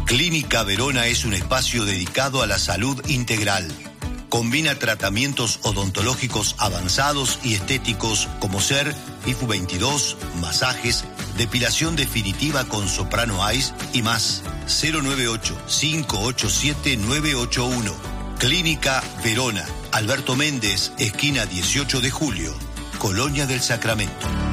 Clínica Verona es un espacio dedicado a la salud integral. Combina tratamientos odontológicos avanzados y estéticos como ser IFU 22, masajes, depilación definitiva con Soprano Ice y más. 098-587-981. Clínica Verona, Alberto Méndez, esquina 18 de Julio, Colonia del Sacramento.